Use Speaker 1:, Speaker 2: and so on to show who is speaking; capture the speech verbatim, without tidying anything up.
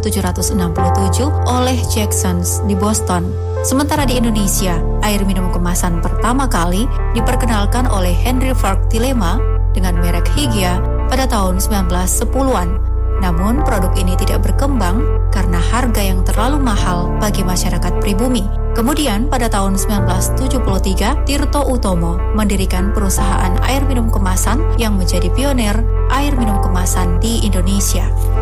Speaker 1: tujuh ratus enam puluh tujuh oleh Jacksons di Boston. Sementara di Indonesia, air minum kemasan pertama kali diperkenalkan oleh Henry Fark Tilema dengan merek Hygia pada tahun sembilan belas sepuluhan. Namun produk ini tidak berkembang karena harga yang terlalu mahal bagi masyarakat pribumi. Kemudian pada tahun sembilan belas tujuh puluh tiga, Tirto Utomo mendirikan perusahaan air minum kemasan yang menjadi pionir air minum kemasan di Indonesia.